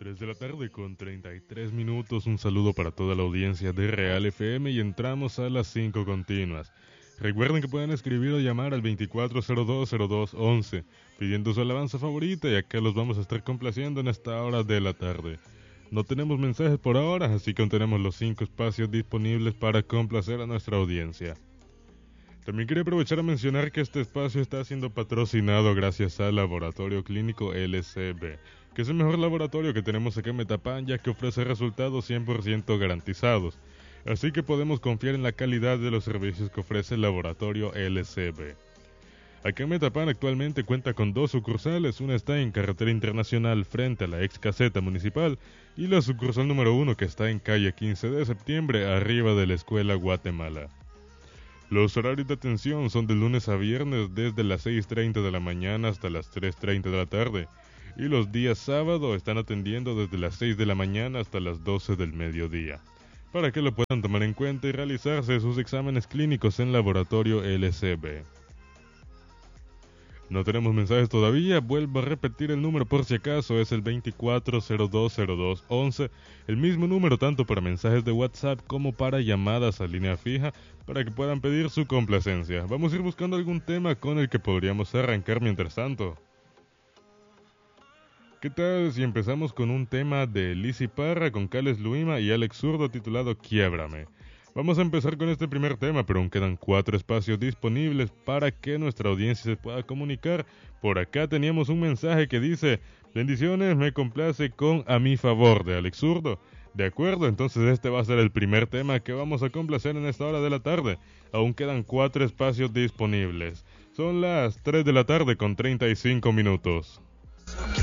3 de la tarde con 33 minutos. Un saludo para toda la audiencia de Real FM y entramos a las 5 continuas. Recuerden que pueden escribir o llamar al 24020211 pidiendo su alabanza favorita y acá los vamos a estar complaciendo en esta hora de la tarde. No tenemos mensajes por ahora, así que aún tenemos los 5 espacios disponibles para complacer a nuestra audiencia. También quería aprovechar a mencionar que este espacio está siendo patrocinado gracias al Laboratorio Clínico LCB, que es el mejor laboratorio que tenemos aquí en Metapán, ya que ofrece resultados 100% garantizados. Así que podemos confiar en la calidad de los servicios que ofrece el Laboratorio LCB. Aquí en Metapán actualmente cuenta con 2 sucursales, una está en Carretera Internacional frente a la ex caseta municipal y la sucursal número 1 que está en calle 15 de septiembre arriba de la Escuela Guatemala. Los horarios de atención son de lunes a viernes desde las 6:30 de la mañana hasta las 3:30 de la tarde y los días sábado están atendiendo desde las 6 de la mañana hasta las 12 del mediodía, para que lo puedan tomar en cuenta y realizarse sus exámenes clínicos en Laboratorio LCB. No tenemos mensajes todavía, vuelvo a repetir el número por si acaso, es el 24020211, el mismo número tanto para mensajes de WhatsApp como para llamadas a línea fija, para que puedan pedir su complacencia. Vamos a ir buscando algún tema con el que podríamos arrancar mientras tanto. ¿Qué tal si empezamos con un tema de Lizzy Parra con Cales Luima y Alex Zurdo titulado Quiébrame? Vamos a empezar con este primer tema, pero aún quedan 4 espacios disponibles para que nuestra audiencia se pueda comunicar. Por acá teníamos un mensaje que dice: bendiciones, me complace con A Mi Favor de Alex Zurdo. De acuerdo, entonces este va a ser el primer tema que vamos a complacer en esta hora de la tarde. Aún quedan 4 espacios disponibles. Son las 3 de la tarde con 35 minutos.